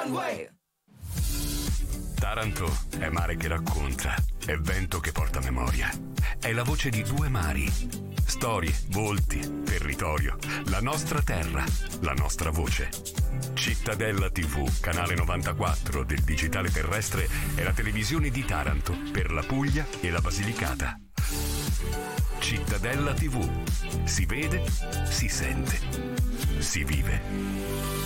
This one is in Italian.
One-Way. Taranto è mare che racconta, è vento che porta memoria, è la voce di due mari, storie, volti, territorio, la nostra terra, la nostra voce. Cittadella TV, canale 94 del digitale terrestre, è la televisione di Taranto per la Puglia e la Basilicata. Cittadella TV, si vede, si sente, si vive.